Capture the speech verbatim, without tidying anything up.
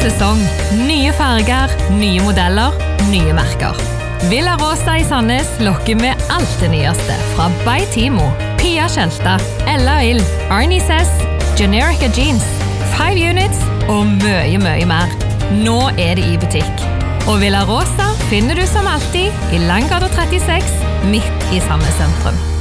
sesong. Nye farger, nye modeller, nye merker. Villa Rosa i Sandnes lokker med alt det nyeste fra By Timo, Pia Skelta, Ella Ill, Arnie Sess, Generica Jeans, Five Units og mye, mye mer. Nå er det i butikk. Og Villa Rosa finner du som alltid i Langgata trettiseks, midt i Sandnes sentrum.